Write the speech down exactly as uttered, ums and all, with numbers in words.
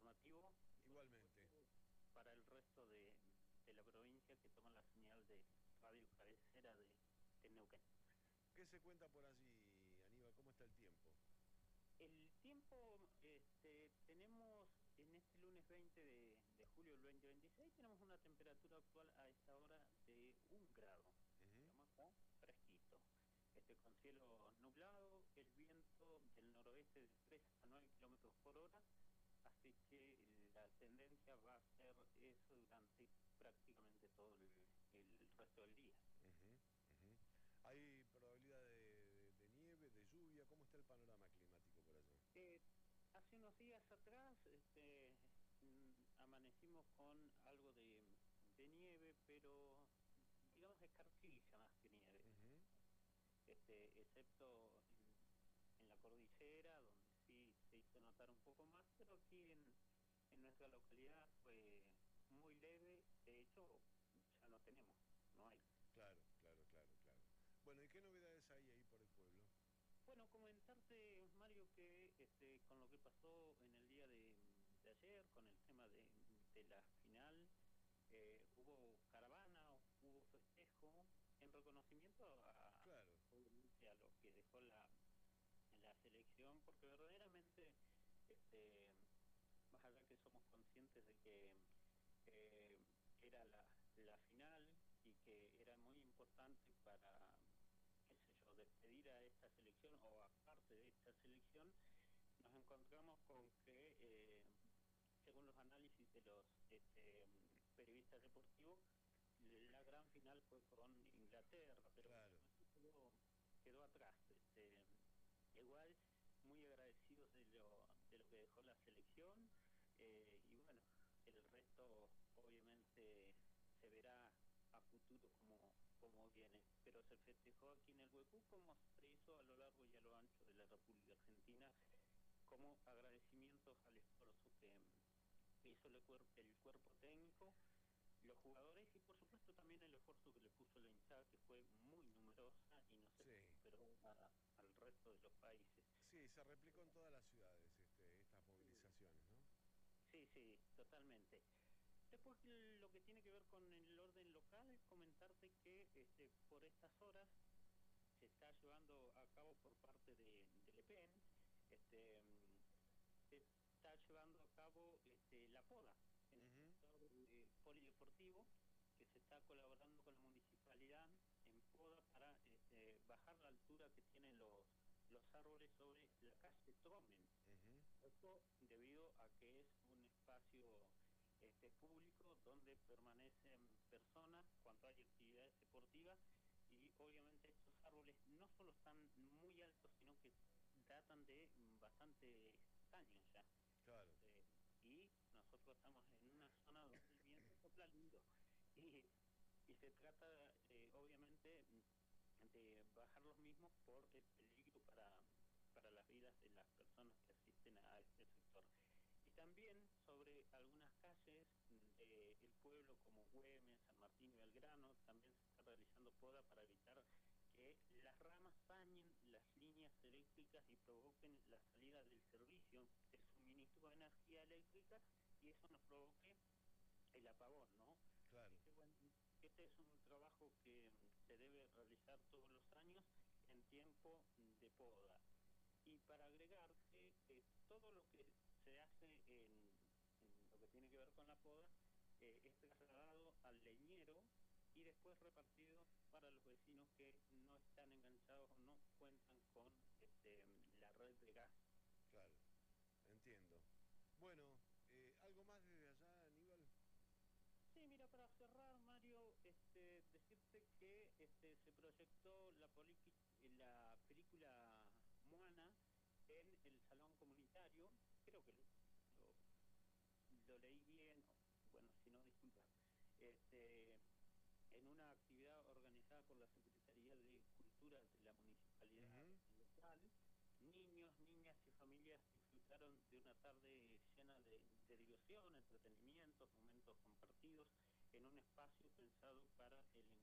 informativo y por Igualmente. supuesto para el resto de, de la provincia que toman la señal de radio cabecera de, de Neuquén. ¿Qué se cuenta por allí, Aníbal? ¿Cómo está el tiempo? El tiempo, este, tenemos en este lunes veinte de, de julio del dos mil veintiséis, tenemos una temperatura actual a esta hora de un grado, Ujú. digamos acá, fresquito, este, con cielo nublado, el viento del noroeste de tres a nueve kilómetros por hora, así que la tendencia va a ser eso durante prácticamente todo el, el resto del día. Ujú, ujú. ¿Hay probabilidad de, de- de nieve, de lluvia? ¿Cómo está el panorama climático por allá? Eh, Hace unos días atrás este, mm, amanecimos con algo de, de nieve, pero digamos escarchilla más que nieve, Ujú. este, excepto en, en la cordillera, donde sí se hizo notar un poco más, pero aquí en, en nuestra localidad fue muy leve, de hecho ya no tenemos, no hay. Claro, claro, claro, claro. Bueno, ¿y qué novedades hay ahí por el pueblo? Bueno, comentarte, Mario, que este, con lo que pasó en el día de, de ayer, con el tema de, de la final, eh, hubo caravana, hubo festejo, en reconocimiento a, Claro. obviamente, a lo que dejó la, la selección, porque verdaderamente, este, más allá que somos conscientes de que eh, era la, la final y que era muy importante para, qué sé yo, despedir a esta selección o aparte de esta selección, nos encontramos con que, eh, según los análisis de los este, periodistas deportivos, la gran final fue con Inglaterra, pero bueno, Claro. eso quedó, quedó atrás. Este, igual, muy agradecidos de lo, de lo que dejó la selección, eh, y bueno, el resto obviamente se verá a futuro como, como viene, pero se festejó aquí en el Huecú como se hizo a lo largo y a lo ancho de la República Argentina, como agradecimientos al esfuerzo que hizo el, cuerpo, el cuerpo técnico, los jugadores y por supuesto también el esfuerzo que le puso la hinchada, que fue muy numerosa y no se Sí. superó a, al resto de los países. Sí, se replicó en todas las ciudades este, estas movilizaciones, ¿no? Sí, sí, totalmente. Después lo que tiene que ver con el orden local, comentarte que este, por estas horas se está llevando a cabo por parte de, del E P E N, este, se está llevando a cabo este, la poda en el Ujú. sector eh, polideportivo, que se está colaborando con la municipalidad en poda para este, bajar la altura que tienen los, los árboles sobre la calle Tromen. Ujú. Esto debido a que es un espacio este, público donde permanecen personas cuando hay actividades deportivas y obviamente estos árboles no solo están muy altos, sino que datan de bastantes años ya. Claro. Este, y nosotros estamos en una zona donde el viento sopla lindo y, y se trata eh, obviamente de bajar los mismos por el peligro para, para las vidas de las personas que asisten a este sector. Y también sobre algunas calles del pueblo como Güemes, San Martín y Belgrano, también se está realizando poda para evitar que las ramas dañen las líneas eléctricas y provoquen la salida del servicio de suministro de energía eléctrica y eso nos provoque el apagón, ¿no? Así Claro. que bueno, este es un trabajo que se debe realizar todos los años en tiempo de poda. Y para agregar que eh, todo lo que se hace en, en, lo que tiene que ver con la poda eh, es trasladado al leñero y después repartido para los vecinos que no están enganchados o no cuentan con este, la red de gas. Claro. Entiendo. Bueno, eh, ¿algo más desde allá, Aníbal? Sí, mira, para cerrar, Mario, este, decirte que este, se proyectó la, la película Moana en el salón comunitario, creo que lo, lo leí bien, bueno, si no, disculpa, este, en una actividad organizada por la Secretaría de Cultura de la Municipalidad Ujú. local. Niños, niñas y familias disfrutaron de una tarde llena de, de diversión, entretenimientos, momentos compartidos en un espacio pensado para el